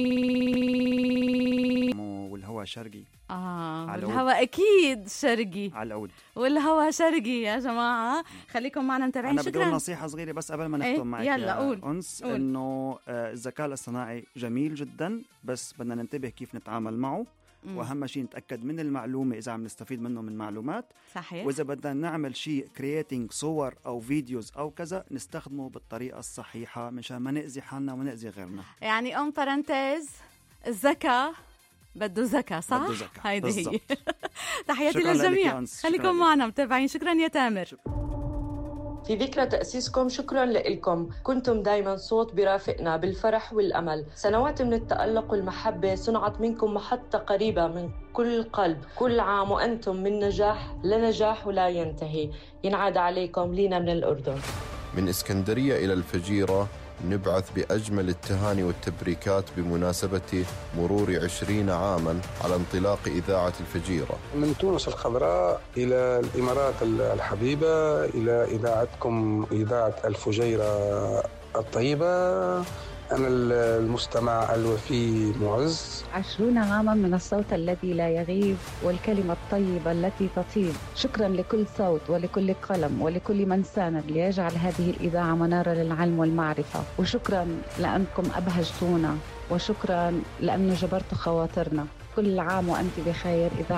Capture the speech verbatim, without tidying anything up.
والهوا شرقي. آه والهوا أكيد شرقي على العود، والهوا شرقي يا جماعة. خليكم معنا متابعين. أنا بدي أقول نصيحة صغيرة بس قبل ما نختم ايه؟ معك يلا قول. أنس، إنه الذكاء الاصطناعي جميل جدا، بس بدنا ننتبه كيف نتعامل معه. مم. وأهم شيء نتأكد من المعلومة إذا عم نستفيد منه من معلومات. صحيح. وإذا بدنا نعمل شيء كرياتينج صور أو فيديوز أو كذا، نستخدمه بالطريقة الصحيحة مشان ما نأذي حالنا ونأذي غيرنا. يعني أم بارنتيز الذكاء بده ذكاء، صح؟ بده ذكاء، هيدي هي. تحياتي شكراً للجميع. خليكم معنا متابعين. شكرا يا تامر. شكرا. في ذكرى تأسيسكم شكراً لكم، كنتم دايماً صوت برافقنا بالفرح والأمل. سنوات من التألق والمحبة صنعت منكم محطة قريبة من كل قلب. كل عام وأنتم من نجاح لنجاح ولا ينتهي. ينعاد عليكم لينا من الأردن. من إسكندرية إلى الفجيرة نبعث بأجمل التهاني والتبريكات بمناسبة مرور عشرين عاماً على انطلاق إذاعة الفجيرة. من تونس الخضراء إلى الإمارات الحبيبة، إلى إذاعتكم إذاعة الفجيرة الطيبة، أنا المستمع الوفي معز. عشرون عاما من الصوت الذي لا يغيب والكلمة الطيبة التي تطيب. شكرا لكل صوت ولكل قلم ولكل من ساند ليجعل هذه الإذاعة منارة للعلم والمعرفة. وشكرا لأنكم أبهجتونا، وشكرا لأنه جبرت خواطرنا. كل عام وأنت بخير إذاعة